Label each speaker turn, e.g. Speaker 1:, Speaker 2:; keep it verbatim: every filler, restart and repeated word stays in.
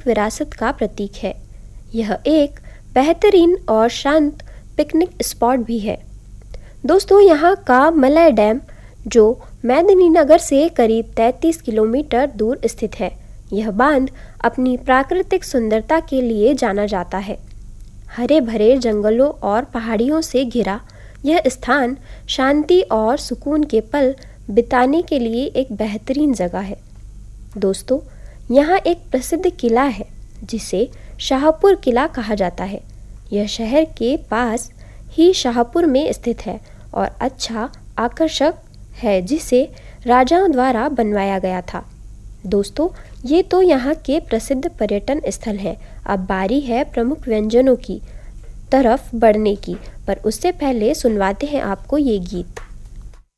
Speaker 1: विरासत का प्रतीक है। यह एक बेहतरीन और शांत पिकनिक स्पॉट भी है। दोस्तों, यहाँ का मलय डैम जो मेदिनीनगर से करीब तैंतीस किलोमीटर दूर स्थित है, यह बांध अपनी प्राकृतिक सुंदरता के लिए जाना जाता है। हरे भरे जंगलों और पहाड़ियों से घिरा यह स्थान शांति और सुकून के पल बिताने के लिए एक बेहतरीन जगह है। दोस्तों, यहाँ एक प्रसिद्ध किला है जिसे शाहपुर किला कहा जाता है। यह शहर के पास ही शाहपुर में स्थित है और अच्छा आकर्षक है, जिसे राजाओं द्वारा बनवाया गया था। दोस्तों, ये तो यहाँ के प्रसिद्ध पर्यटन स्थल हैं। अब बारी है प्रमुख व्यंजनों की तरफ बढ़ने की, पर उससे पहले सुनवाते हैं आपको ये गीत।